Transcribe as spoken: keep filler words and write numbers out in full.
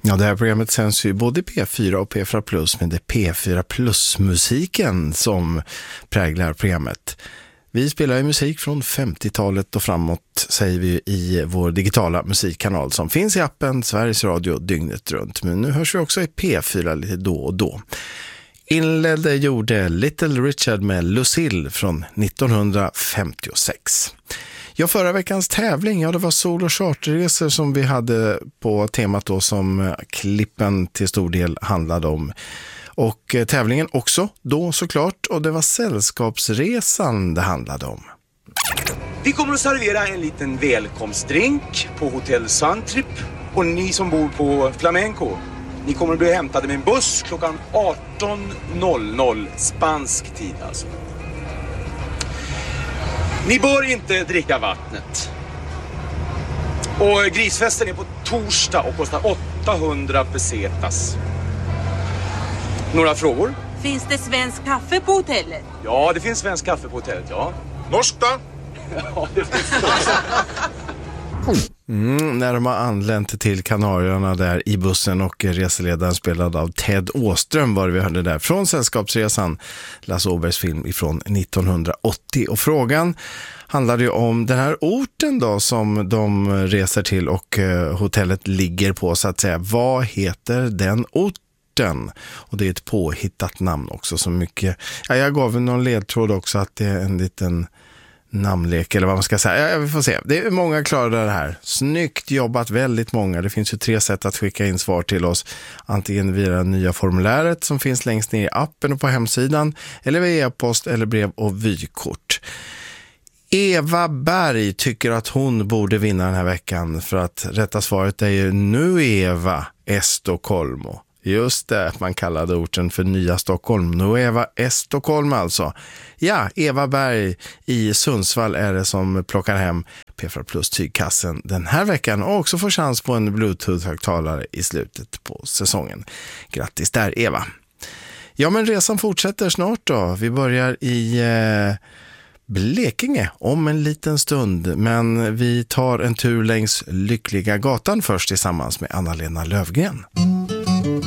Ja, det här programmet sänds ju både P fyra och P fyra Plus, men det är P fyra Plus-musiken som präglar programmet. Vi spelar ju musik från femtiotalet och framåt, säger vi i vår digitala musikkanal som finns i appen Sveriges Radio dygnet runt. Men nu hörs vi också i P fyra lite då och då. Inledde gjorde Little Richard med Lucille från nittonhundrafemtiosex. Ja, förra veckans tävling, ja det var sol- och charterresor som vi hade på temat då som klippen till stor del handlade om. Och eh, tävlingen också då såklart, och det var sällskapsresan det handlade om. Vi kommer att servera en liten välkomstdrink på Hotell Suntrip, och ni som bor på Flamenco, ni kommer att bli hämtade med en buss klockan arton noll noll spansk tid alltså. Ni bör inte dricka vattnet. Och grisfesten är på torsdag och kostar åttahundra pesetas. Några frågor? Finns det svensk kaffe på hotellet? Ja, det finns svensk kaffe på hotellet, ja. Norskt då? Ja, det finns det. Mm, när de har anlänt till Kanarierna där i bussen, och reseledaren spelad av Ted Åström var det vi hörde där från Sällskapsresan, Lasse Åbergs film ifrån nittonhundraåttio. Och frågan handlade ju om den här orten då som de reser till och eh, hotellet ligger på, så att säga. Vad heter den orten? Och det är ett påhittat namn också, så mycket. Ja, jag gav någon ledtråd också att det är en liten namnlek eller vad man ska säga. Ja, vi får se. Det är många klarade det här. Snyggt jobbat, väldigt många. Det finns ju tre sätt att skicka in svar till oss. Antingen via det nya formuläret som finns längst ner i appen och på hemsidan, eller via e-post eller brev och vykort. Eva Berg tycker att hon borde vinna den här veckan, för att rätta svaret är ju Nueva Estocolmo. Just det, man kallade orten för Nya Stockholm. Nueva Estocolmo alltså. Ja, Eva Berg i Sundsvall är det som plockar hem P fyra Plus tygkassen den här veckan, och också får chans på en Bluetooth-högtalare i slutet på säsongen. Grattis där, Eva. Ja, men resan fortsätter snart då. Vi börjar i eh, Blekinge om en liten stund, men vi tar en tur längs Lyckliga gatan först tillsammans med Anna-Lena Lövgren.